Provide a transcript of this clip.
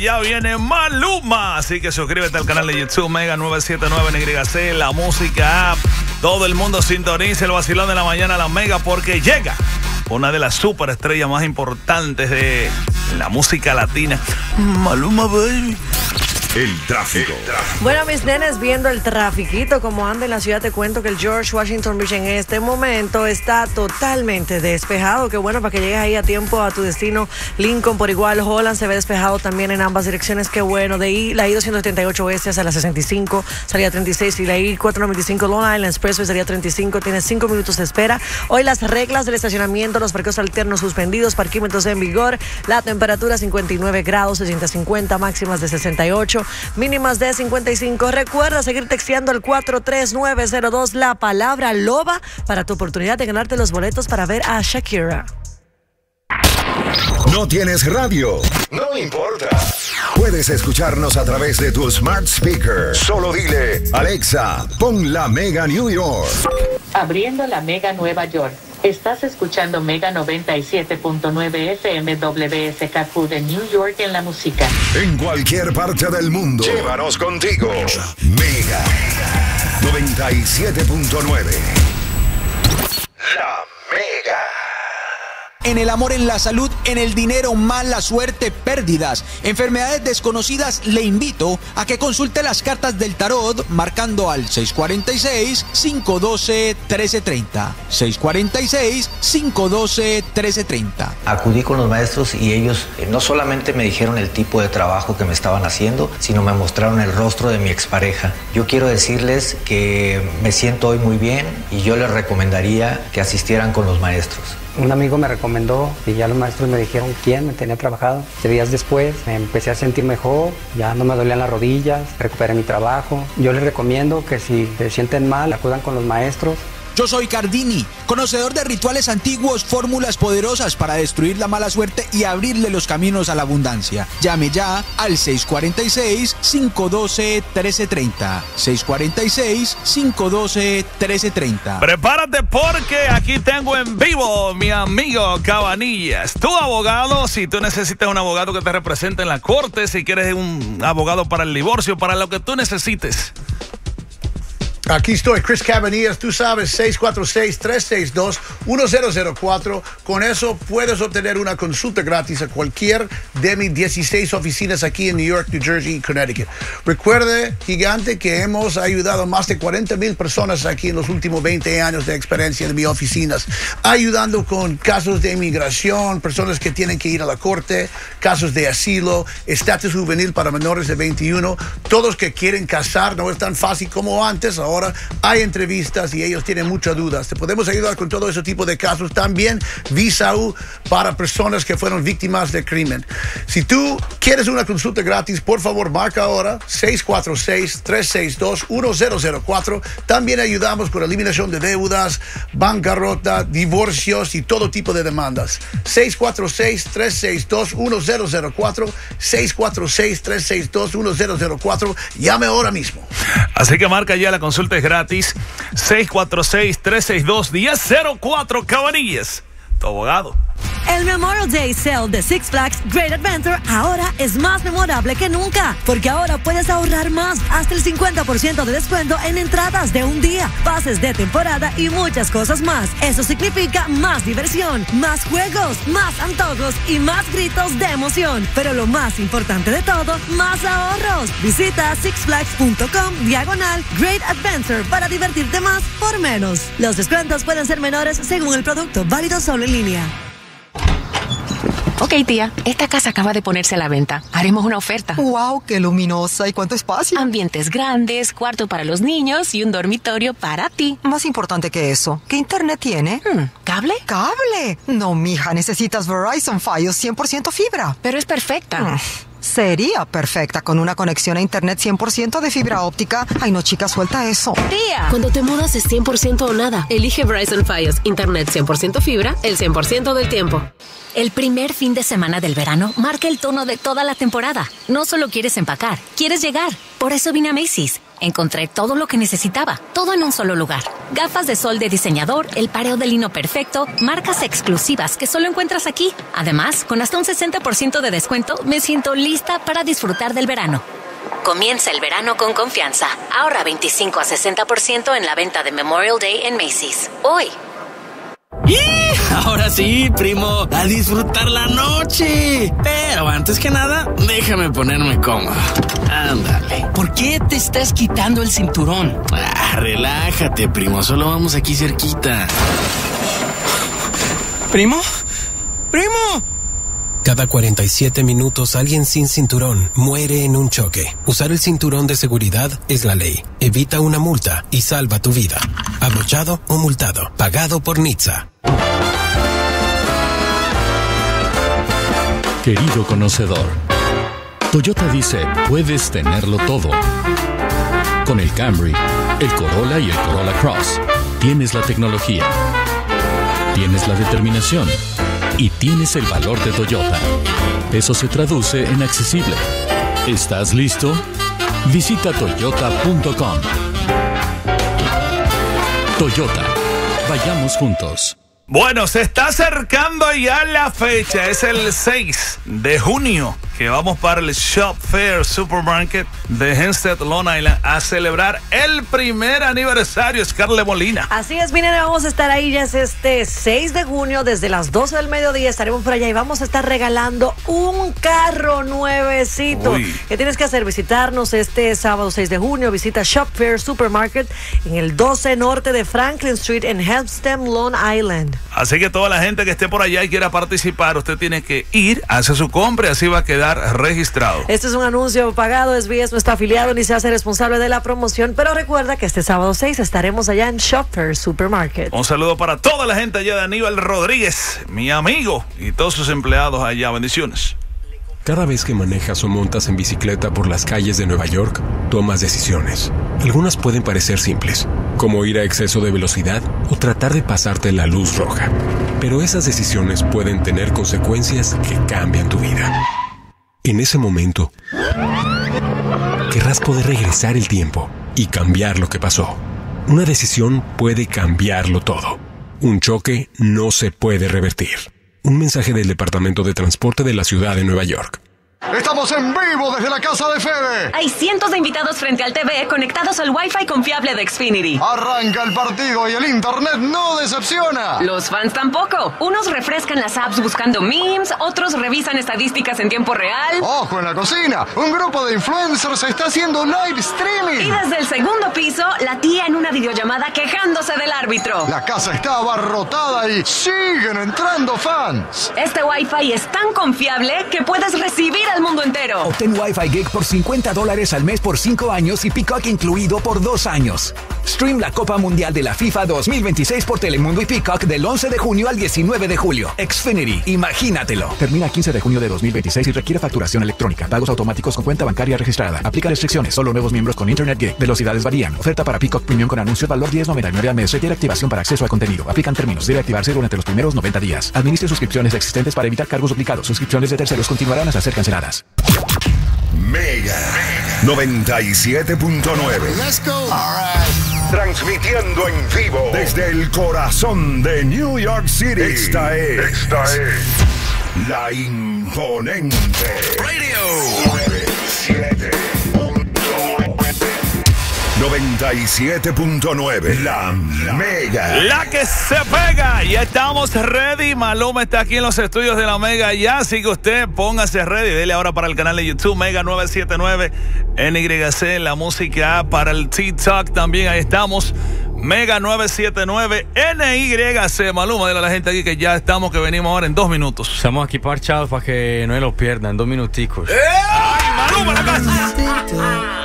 Ya viene Maluma, así que suscríbete al canal de YouTube Mega 979 NYC, la música app. Todo el mundo sintoniza el vacilón de la mañana, la Mega, porque llega una de las superestrellas más importantes de la música latina, Maluma, baby. El tráfico. Bueno, mis nenes, viendo el trafiquito como anda en la ciudad, te cuento que el George Washington Bridge en este momento está totalmente despejado. Qué bueno, para que llegues ahí a tiempo a tu destino. Lincoln por igual, Holland se ve despejado también en ambas direcciones. Qué bueno. De ahí la I-278 oeste hacia la 65 salía 36 y la I-495 Long Island Expressway salía 35. Tienes 5 minutos de espera. Hoy las reglas del estacionamiento, los parqueos alternos suspendidos, parquímetros en vigor. La temperatura 59 grados, se siente 50, máximas de 68. Mínimas de 55. Recuerda seguir texteando al 43902 la palabra loba para tu oportunidad de ganarte los boletos para ver a Shakira. ¿No tienes radio? No importa. Puedes escucharnos a través de tu smart speaker. Solo dile, Alexa, pon la Mega New York. Abriendo la Mega Nueva York. Estás escuchando Mega 97.9 FM WSKQ de New York en la música. En cualquier parte del mundo. Llévanos contigo. Mega 97.9. La Mega. En el amor, en la salud, en el dinero, mala suerte, pérdidas, enfermedades desconocidas, le invito a que consulte las cartas del tarot marcando al 646-512-1330. 646-512-1330. Acudí con los maestros y ellos no solamente me dijeron el tipo de trabajo que me estaban haciendo, sino me mostraron el rostro de mi expareja. Yo quiero decirles que me siento hoy muy bien y yo les recomendaría que asistieran con los maestros. Un amigo me recomendó y ya los maestros me dijeron quién me tenía trabajado. 7 días después me empecé a sentir mejor, ya no me dolían las rodillas, recuperé mi trabajo. Yo les recomiendo que si se sienten mal, acudan con los maestros. Yo soy Cardini, conocedor de rituales antiguos, fórmulas poderosas para destruir la mala suerte y abrirle los caminos a la abundancia. Llame ya al 646-512-1330. 646-512-1330. Prepárate porque aquí tengo en vivo mi amigo Cabanillas, tu abogado. Si tú necesitas un abogado que te represente en la corte, si quieres un abogado para el divorcio, para lo que tú necesites. Aquí estoy, Chris Cabanillas, tú sabes, 646-362-1004. Con eso puedes obtener una consulta gratis a cualquier de mis 16 oficinas aquí en New York, New Jersey y Connecticut. Recuerde, gigante, que hemos ayudado a más de 40,000 personas aquí en los últimos 20 años de experiencia en mis oficinas, ayudando con casos de inmigración, personas que tienen que ir a la corte, casos de asilo, estatus juvenil para menores de 21, todos que quieren casar. No es tan fácil como antes. Ahora hay entrevistas y ellos tienen muchas dudas. Te podemos ayudar con todo ese tipo de casos. También Visa U para personas que fueron víctimas de crimen. Si tú quieres una consulta gratis, por favor, marca ahora 646-362-1004. También ayudamos con eliminación de deudas, bancarrota, divorcios y todo tipo de demandas. 646-362-1004. 646-362-1004. Llame ahora mismo. Así que marca ya, la consulta es gratis. 646-362-1004. Cabanillas, tu abogado. El Memorial Day Sale de Six Flags Great Adventure ahora es más memorable que nunca, porque ahora puedes ahorrar más, hasta el 50% de descuento en entradas de un día, pases de temporada y muchas cosas más. Eso significa más diversión, más juegos, más antojos y más gritos de emoción. Pero lo más importante de todo, más ahorros. Visita sixflags.com/Great Adventure para divertirte más por menos. Los descuentos pueden ser menores según el producto, válido solo en línea. Ok, tía, esta casa acaba de ponerse a la venta. Haremos una oferta. ¡Wow! ¡Qué luminosa! ¿Y cuánto espacio? Ambientes grandes, cuarto para los niños y un dormitorio para ti. Más importante que eso, ¿qué internet tiene? ¿Cable? ¡Cable! No, mija, necesitas Verizon Fios 100% fibra. Pero es perfecta. Sería perfecta con una conexión a internet 100% de fibra óptica. Ay, no, chica, suelta eso. ¡Tía! Cuando te mudas es 100% o nada. Elige Verizon Fios, internet 100% fibra, el 100% del tiempo. El primer fin de semana del verano marca el tono de toda la temporada. No solo quieres empacar, quieres llegar. Por eso vine a Macy's. Encontré todo lo que necesitaba, todo en un solo lugar. Gafas de sol de diseñador, el pareo de lino perfecto, marcas exclusivas que solo encuentras aquí. Además, con hasta un 60% de descuento, me siento lista para disfrutar del verano. Comienza el verano con confianza. Ahorra 25 a 60% en la venta de Memorial Day en Macy's. Hoy. ¡Y! Ahora sí, primo, a disfrutar la noche. Pero antes que nada, déjame ponerme cómodo. Ándale. ¿Por qué te estás quitando el cinturón? Relájate, primo, solo vamos aquí cerquita. ¿Primo? ¡Primo! Cada 47 minutos alguien sin cinturón muere en un choque. Usar el cinturón de seguridad es la ley. Evita una multa y salva tu vida. Abrochado o multado. Pagado por NHTSA. Querido conocedor, Toyota dice, puedes tenerlo todo. Con el Camry, el Corolla y el Corolla Cross, tienes la tecnología, tienes la determinación y tienes el valor de Toyota. Eso se traduce en accesible. ¿Estás listo? Visita toyota.com. Toyota. Vayamos juntos. Bueno, se está acercando ya la fecha. Es el 6 de junio que vamos para el Shop Fair Supermarket de Hempstead, Long Island, a celebrar el primer aniversario. Scarlett Molina. Así es, mi nena, vamos a estar ahí. Ya es este 6 de junio, desde las 12 del mediodía estaremos por allá y vamos a estar regalando un carro nuevecito. Uy. ¿Qué tienes que hacer? Visitarnos este sábado 6 de junio. Visita Shop Fair Supermarket en el 12 norte de Franklin Street en Hempstead, Long Island. Así que toda la gente que esté por allá y quiera participar, usted tiene que ir, hace su compra y así va a quedar registrado. Este es un anuncio pagado. SBS no está afiliado ni se hace responsable de la promoción, pero recuerda que este sábado 6 estaremos allá en Shop Fair Supermarket. Un saludo para toda la gente allá de Aníbal Rodríguez, mi amigo, y todos sus empleados allá. Bendiciones. Cada vez que manejas o montas en bicicleta por las calles de Nueva York, tomas decisiones. Algunas pueden parecer simples, como ir a exceso de velocidad o tratar de pasarte la luz roja. Pero esas decisiones pueden tener consecuencias que cambian tu vida. En ese momento, querrás poder regresar el tiempo y cambiar lo que pasó. Una decisión puede cambiarlo todo. Un choque no se puede revertir. Un mensaje del Departamento de Transporte de la Ciudad de Nueva York. Estamos en vivo desde la casa de Fede. Hay cientos de invitados frente al TV conectados al Wi-Fi confiable de Xfinity. Arranca el partido y el internet no decepciona. Los fans tampoco. Unos refrescan las apps buscando memes, otros revisan estadísticas en tiempo real. ¡Ojo en la cocina! Un grupo de influencers está haciendo live streaming. Y desde el segundo piso, la tía en una videollamada quejándose del árbitro. La casa está abarrotada y siguen entrando fans. Este Wi-Fi es tan confiable que puedes recibir al mundo entero. Obtén Wi-Fi Gig por $50 al mes por 5 años y Peacock incluido por 2 años. Stream la Copa Mundial de la FIFA 2026 por Telemundo y Peacock del 11 de junio al 19 de julio. Xfinity, imagínatelo. Termina 15 de junio de 2026 y requiere facturación electrónica. Pagos automáticos con cuenta bancaria registrada. Aplica restricciones. Solo nuevos miembros con Internet Gig. Velocidades varían. Oferta para Peacock Premium con anuncios. Valor $10.99 al mes. Requiere activación para acceso a contenido. Aplican términos. Debe activarse durante los primeros 90 días. Administre suscripciones existentes para evitar cargos duplicados. Suscripciones de terceros continuarán hasta ser canceladas. Mega 97.9. Let's go. All right. Transmitiendo en vivo desde el corazón de New York City. Esta es la imponente Radio 97.9. La Mega. La que se pega. Ya estamos ready. Maluma está aquí en los estudios de la Mega ya. Así que usted póngase ready. Dele ahora para el canal de YouTube Mega 979 NYC. La música para el TikTok también. Ahí estamos. Mega 979 NYC. Maluma, dile a la gente aquí que ya estamos, que venimos ahora en 2 minutos. Estamos aquí parchados para que no se lo pierdan. 2 minuticos. ¡Ay, Maluma, la casa!